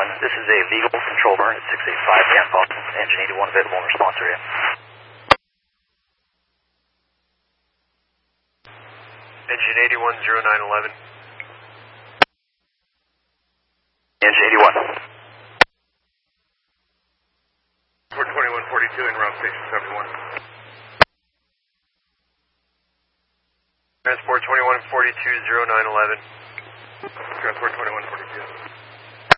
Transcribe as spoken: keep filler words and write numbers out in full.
eighty-one. This is a legal control burn at six eighty-five Tampa. Engine eighty-one available in response area. Engine eighty-one, zero nine eleven. Engine eighty-one. Transport twenty-one forty-two en route station seventy-one. Transport twenty-one forty-two, zero nine eleven. Transport twenty-one forty-two.